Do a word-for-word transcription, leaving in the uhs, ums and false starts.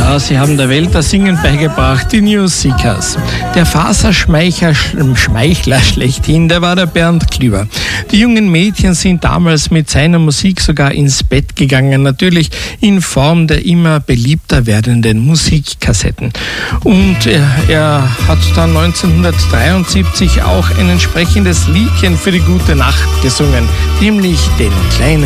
Ja, sie haben der Welt das Singen beigebracht, die New Seekers. Der Faserschmeichler Schmeichler schlechthin, der war der Bernd Klüber. Die jungen Mädchen sind damals mit seiner Musik sogar ins Bett gegangen, natürlich in Form der immer beliebter werdenden Musikkassetten. Und er, er hat dann neunzehnhundertdreiundsiebzig auch ein entsprechendes Liedchen für die gute Nacht gesungen, nämlich den kleinen